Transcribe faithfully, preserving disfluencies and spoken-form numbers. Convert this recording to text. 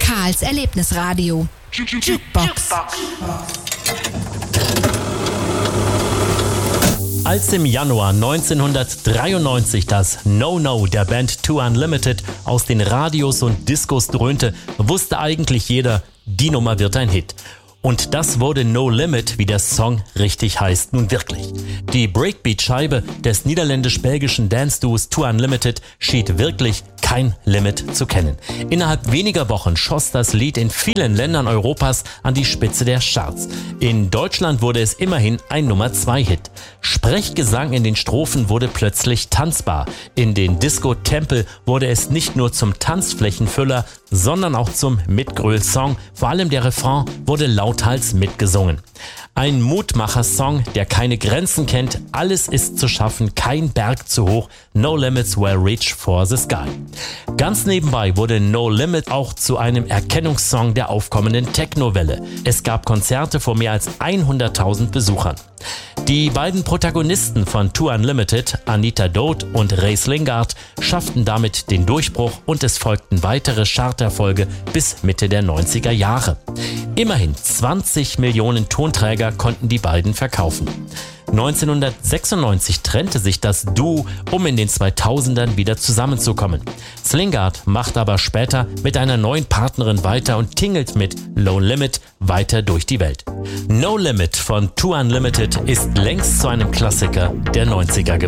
Karls Erlebnisradio. Jukebox. Als im Januar neunzehnhundertdreiundneunzig das No-No der Band Two Unlimited aus den Radios und Discos dröhnte, wusste eigentlich jeder, die Nummer wird ein Hit. Und das wurde No Limit, wie der Song richtig heißt, nun wirklich. Die Breakbeat-Scheibe des niederländisch-belgischen Dance-Duos Two Unlimited schied wirklich kein Limit zu kennen. Innerhalb weniger Wochen schoss das Lied in vielen Ländern Europas an die Spitze der Charts. In Deutschland wurde es immerhin ein Nummer zwei Hit. Sprechgesang in den Strophen wurde plötzlich tanzbar. In den Disco-Tempel wurde es nicht nur zum Tanzflächenfüller, sondern auch zum Mitgröl-Song. Vor allem der Refrain wurde lauthals mitgesungen. Ein Mutmacher-Song, der keine Grenzen kennt. Alles ist zu schaffen, kein Berg zu hoch. No limits will reach for the sky. Ganz nebenbei wurde No Limit auch zu einem Erkennungssong der aufkommenden Techno-Welle. Es gab Konzerte vor mehr als hunderttausend Besuchern. Die beiden Protagonisten von Two Unlimited, Anita Dodd und Ray Slingard, schafften damit den Durchbruch und es folgten weitere Charterfolge bis Mitte der neunziger Jahre. Immerhin zwanzig Millionen Tonträger konnten die beiden verkaufen. neunzehnhundertsechsundneunzig trennte sich das Duo, um in den zweitausendern wieder zusammenzukommen. Slingard macht aber später mit einer neuen Partnerin weiter und tingelt mit Low Limit weiter durch die Welt. No Limit von Two Unlimited ist längst zu einem Klassiker der neunziger geworden.